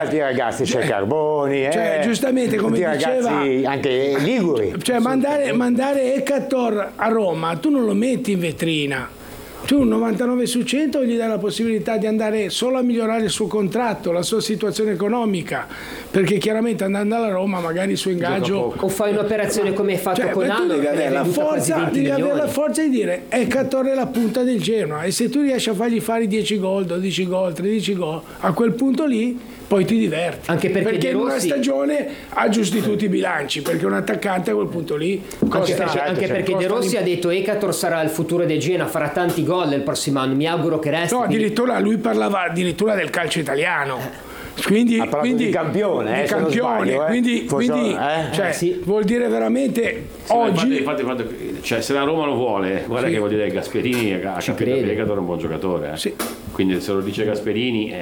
Altri ragazzi, c'è Carboni, giustamente come diceva, ragazzi anche liguri. Cioè mandare Ekator a Roma, tu non lo metti in vetrina. Tu un 99 su 100 gli dai la possibilità di andare solo a migliorare il suo contratto, la sua situazione economica, perché chiaramente andando alla Roma magari il suo ingaggio... O fai un'operazione come hai fatto con Anno, tu devi avere la forza di dire Ekator è la punta del Genoa, e se tu riesci a fargli fare 10 gol, 12 gol, 13 gol, a quel punto lì poi ti diverti. Anche perché in una stagione aggiusti tutti i bilanci, perché un attaccante a quel punto lì costa. Anche perché De Rossi ha detto Ekator sarà il futuro del Genoa, farà tanti gol nel prossimo anno, mi auguro che resti. No, addirittura lui parlava addirittura del calcio italiano. Quindi di campione, quindi vuol dire veramente oggi. Infatti, cioè, se la Roma lo vuole, guarda che vuol dire che Gasperini ha capito che Ekator è un buon giocatore. Sì. Quindi se lo dice Gasperini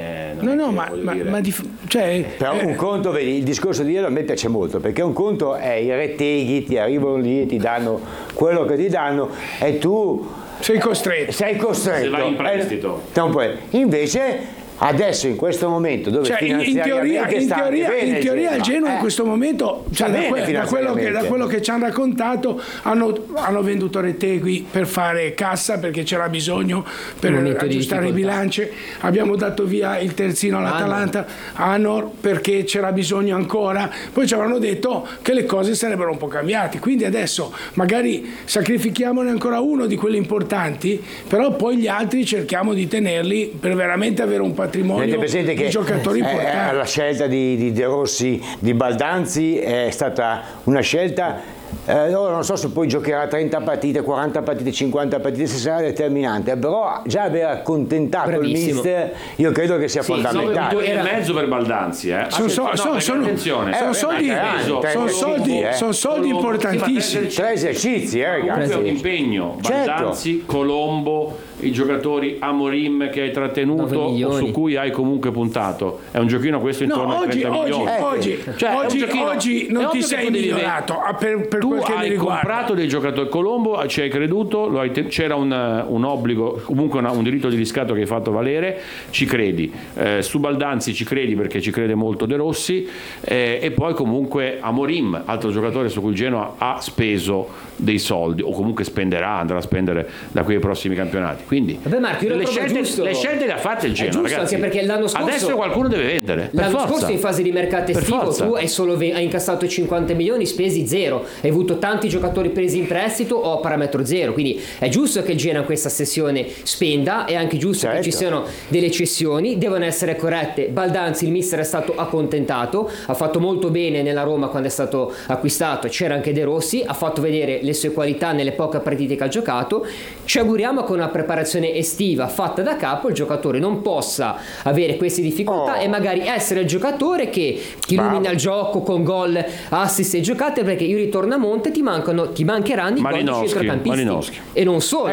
però un conto, vedi, il discorso di ieri a me piace molto, perché un conto è i reteghi, ti arrivano lì e ti danno quello che ti danno e tu sei costretto. Se vai in prestito. Invece adesso in questo momento dove in teoria il Genoa in questo momento, da quello che ci hanno raccontato, hanno venduto Retegui per fare cassa, perché c'era bisogno per aggiustare i bilanci. Abbiamo dato via il terzino all'Atalanta, Anor, perché c'era bisogno ancora. Poi ci avranno detto che le cose sarebbero un po' cambiate, quindi adesso magari sacrifichiamone ancora uno di quelli importanti, però poi gli altri cerchiamo di tenerli per veramente avere un patrimonio di giocatori importanti. La scelta di De Rossi, di Baldanzi è stata una scelta, non so se poi giocherà 30 partite, 40 partite, 50 partite, se sarà determinante, però già aver accontentato il mister io credo che sia fondamentale. 9 milioni e mezzo per Baldanzi, sono soldi importantissimi. 3 esercizi, ragazzi. È un impegno. Baldanzi, Colombo, i giocatori Amorim che hai trattenuto, su cui hai comunque puntato. È un giochino questo intorno ai 30 milioni. Oggi non ti sei migliorato per tu quel che mi hai riguarda. comprato dei giocatori. Colombo ci hai creduto, c'era un obbligo, comunque un diritto di riscatto che hai fatto valere, ci credi. Su Baldanzi ci credi perché ci crede molto De Rossi, e poi comunque Amorim, altro giocatore su cui il Genoa ha speso dei soldi, o comunque andrà a spendere da qui ai prossimi campionati. Quindi Marco, le scelte le ha fatte il Genoa, ragazzi. Anche perché l'anno scorso adesso qualcuno deve vendere. L'anno scorso in fase di mercato estivo tu hai incassato 50 milioni, spesi zero, hai avuto tanti giocatori presi in prestito o a parametro zero, quindi è giusto che il Genoa in questa sessione spenda, è anche giusto che ci siano delle cessioni, devono essere corrette. Baldanzi, il mister, è stato accontentato, ha fatto molto bene nella Roma quando è stato acquistato, c'era anche De Rossi, ha fatto vedere le sue qualità nelle poche partite che ha giocato. Ci auguriamo con una preparazione estiva fatta da capo il giocatore non possa avere queste difficoltà e magari essere il giocatore che illumina il gioco con gol, assist e giocate, perché io ritorno a monte ti mancheranno i buoni centrocampisti e non solo,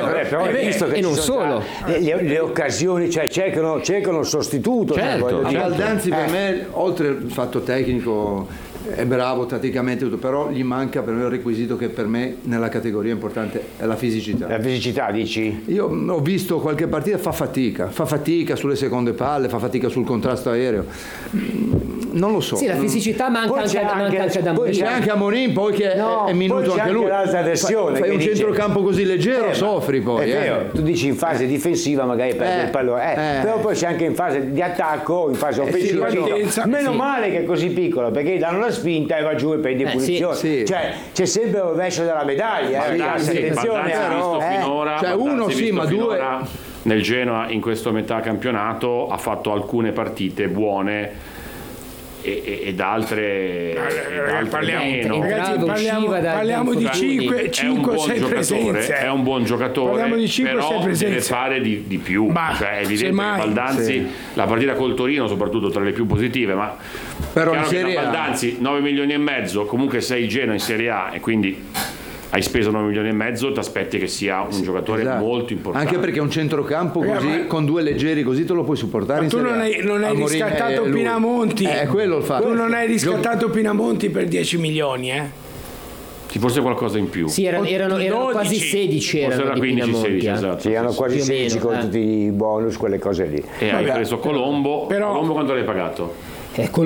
le occasioni, cioè cercano il sostituto. Baldanzi per me, oltre al fatto tecnico, è bravo tatticamente tutto, però gli manca per me il requisito che per me nella categoria importante è la fisicità. La fisicità, dici? Io ho visto qualche partita, fa fatica sulle seconde palle, fa fatica sul contrasto aereo. Non lo so. Sì, la fisicità manca anche da Amorim. C'è anche Amorim poi che è minuto anche lui. L'altra versione. Fai un centrocampo così leggero, soffri poi. È vero. Tu dici in fase difensiva magari perdi il pallone, però poi c'è anche in fase di attacco, in fase offensiva. Meno male che è così piccolo, perché danno la spinta e va giù e prendi punizioni. Cioè c'è sempre il rovescio della medaglia. Attenzione, finora, uno sì, ma due. Nel Genoa in questo metà campionato ha fatto alcune partite buone ed altre meno. Parliamo di 5-6 presenze. È un buon giocatore, però deve fare di più. Cioè, è evidente che Baldanzi, la partita col Torino soprattutto tra le più positive, ma però in Serie A Baldanzi 9 milioni e mezzo, comunque sei il Genoa in Serie A e quindi hai speso 9 milioni e mezzo, ti aspetti che sia un giocatore molto importante. Anche perché un centrocampo così, con due leggeri così te lo puoi supportare. Ma tu non hai riscattato Pinamonti. È quello il fatto. Tu non hai riscattato Pinamonti per 10 milioni, Forse qualcosa in più. Sì, erano quasi 16. Forse era 15-16, esatto. Sì, erano quasi 16 con tutti i bonus, quelle cose lì. E hai preso Colombo. Colombo quanto l'hai pagato?